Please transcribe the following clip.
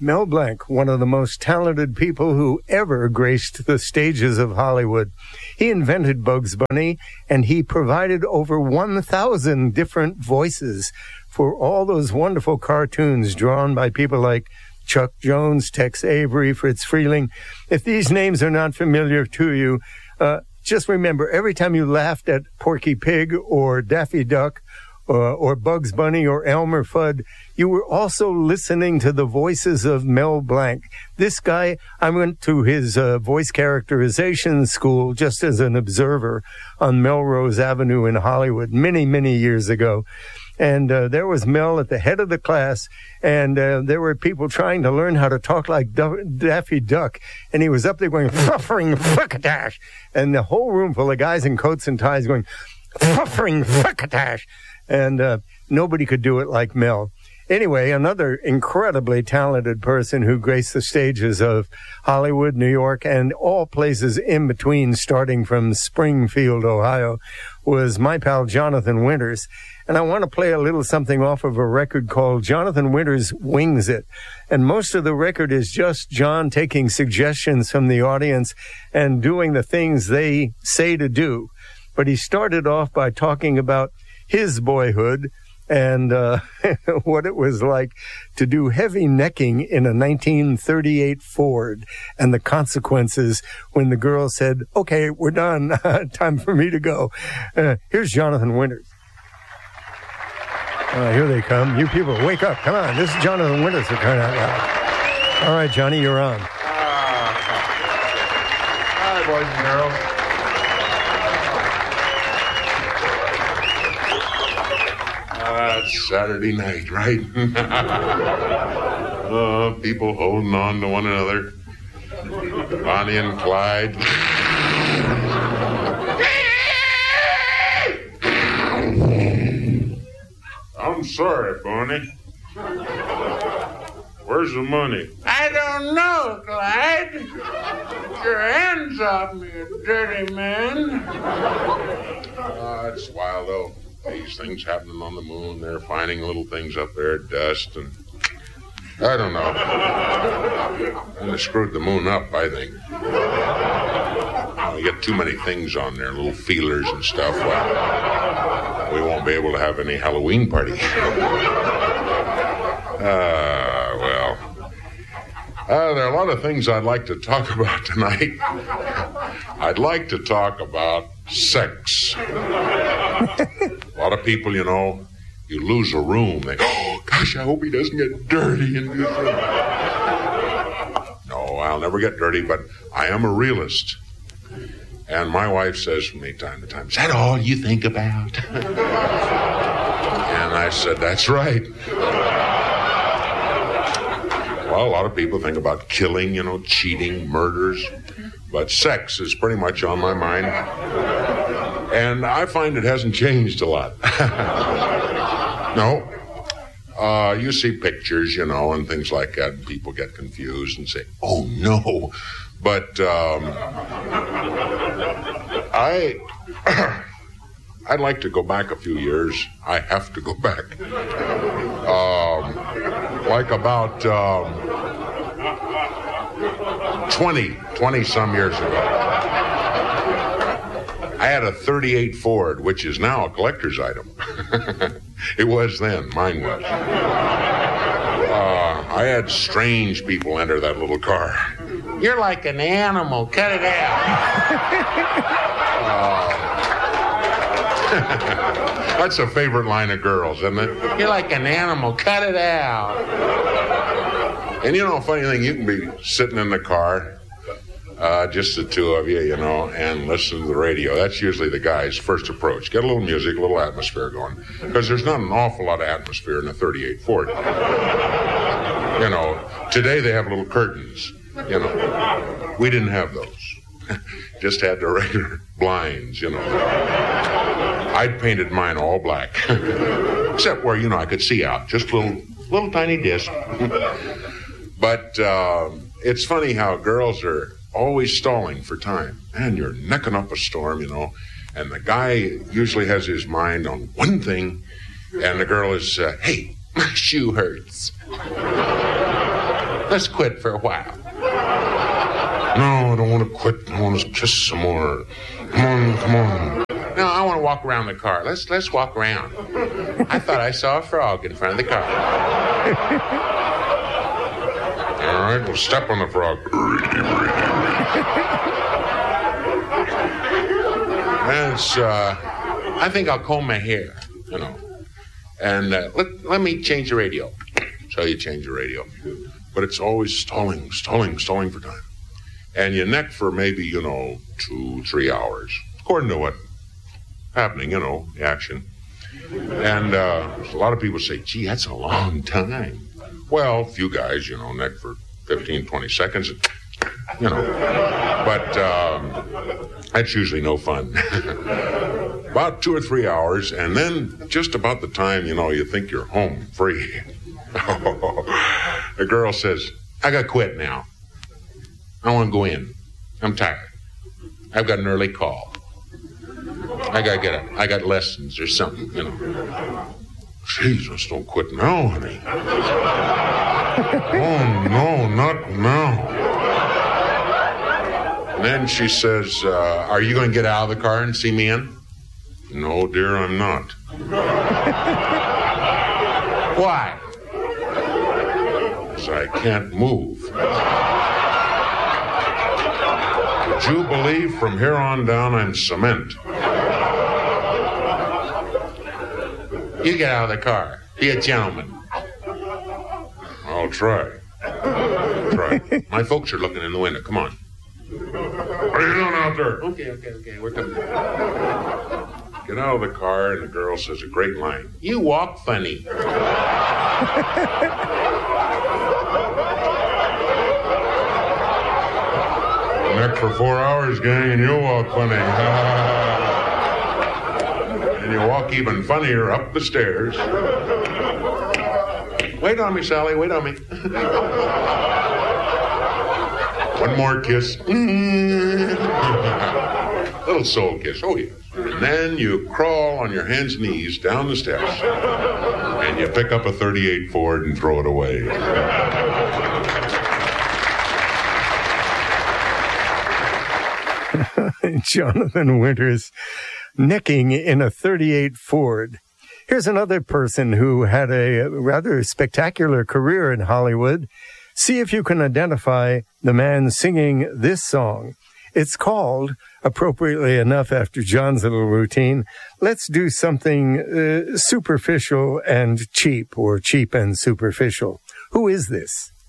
Mel Blanc, one of the most talented people who ever graced the stages of Hollywood. He invented Bugs Bunny, and he provided over 1,000 different voices for all those wonderful cartoons drawn by people like Chuck Jones, Tex Avery, Fritz Freleng. If these names are not familiar to you, just remember, every time you laughed at Porky Pig or Daffy Duck or Bugs Bunny or Elmer Fudd, you were also listening to the voices of Mel Blanc. This guy, I went to his voice characterization school just as an observer on Melrose Avenue in Hollywood many, many years ago. And there was Mel at the head of the class, and there were people trying to learn how to talk like Daffy Duck. And he was up there going, "Fuffering fuckatash," and the whole room full of guys in coats and ties going, "Fuffering fuckatash." And nobody could do it like Mel. Anyway, another incredibly talented person who graced the stages of Hollywood, New York, and all places in between, starting from Springfield, Ohio, was my pal Jonathan Winters. And I want to play a little something off of a record called Jonathan Winters Wings It. And most of the record is just John taking suggestions from the audience and doing the things they say to do. But he started off by talking about his boyhood and what it was like to do heavy necking in a 1938 Ford and the consequences when the girl said, "Okay, we're done. Time for me to go." Here's Jonathan Winters. Here they come. You people, wake up. Come on. This is Jonathan Winters for crying out loud. All right, Johnny, you're on. Hi, boys and girls. It's Saturday night, right? People holding on to one another. Bonnie and Clyde. I'm sorry, Bonnie. Where's the money? I don't know, Clyde. Get your hands off me, you dirty man. It's wild, though. These things happening on the moon. They're finding little things up there, dust, and I don't know. And they screwed the moon up, I think. We get too many things on there, little feelers and stuff. Well, we won't be able to have any Halloween party. There are a lot of things I'd like to talk about tonight. I'd like to talk about sex. A lot of people, you know, you lose a room. They go, "Oh, gosh, I hope he doesn't get dirty." No, I'll never get dirty, but I am a realist. And my wife says to me time to time, "Is that all you think about?" And I said, "That's right." Well, a lot of people think about killing, you know, cheating, murders. But sex is pretty much on my mind. And I find it hasn't changed a lot. No. You see pictures, you know, and things like that, and people get confused and say, "Oh, no." But I'd like to go back a few years. I have to go back. Like about 20 some years ago. I had a 38 Ford, which is now a collector's item. It was then. Mine was. I had strange people enter that little car. You're like an animal. Cut it out. That's a favorite line of girls, isn't it? You're like an animal. Cut it out. And you know, funny thing, you can be sitting in the car, just the two of you, you know, and listen to the radio. That's usually the guy's first approach. Get a little music, a little atmosphere going. Because there's not an awful lot of atmosphere in a 38 Ford. You know, today they have little curtains, you know. We didn't have those. Just had the regular blinds, you know. I'd painted mine all black. Except where, you know, I could see out. Just little tiny disc. But it's funny how girls are always stalling for time. Man, you're necking up a storm, you know. And the guy usually has his mind on one thing. And the girl is, "Hey, my shoe hurts." Let's quit for a while. No, I don't want to quit. I want to kiss some more. Come on. No, I want to walk around the car. Let's walk around. I thought I saw a frog in front of the car. All right, we'll step on the frog. I think I'll comb my hair, And let me change the radio. So you change the radio. But it's always stalling for time. And you neck for maybe, 2-3 hours. According to what happening, the action. And a lot of people say, gee, that's a long time. Well, a few guys, neck for 15, 20 seconds, But that's usually no fun. About 2 or 3 hours, and then just about the time, you think you're home free. The girl says, I got to quit now. I want to go in. I'm tired. I've got an early call. I got lessons or something, Jesus, don't quit now, honey. Oh, no, not now. And then she says, are you going to get out of the car and see me in? No, dear, I'm not. Why? Because I can't move. Would you believe from here on down I'm cement? You get out of the car. Be a gentleman. I'll try. My folks are looking in the window. Come on. What are you doing out there? Okay. We're coming. Get out of the car, and the girl says a great line. You walk funny. Neck for 4 hours, gang, and you walk funny. And you walk even funnier up the stairs. Wait on me, Sally. Wait on me. One more kiss. Little soul kiss. Oh, yes. And then you crawl on your hands and knees down the steps. And you pick up a 38 Ford and throw it away. Jonathan Winters necking in a 38 Ford. Here's another person who had a rather spectacular career in Hollywood. See if you can identify the man singing this song. It's called, appropriately enough after John's little routine, Let's Do Something Superficial and Cheap, or Cheap and Superficial. Who is this?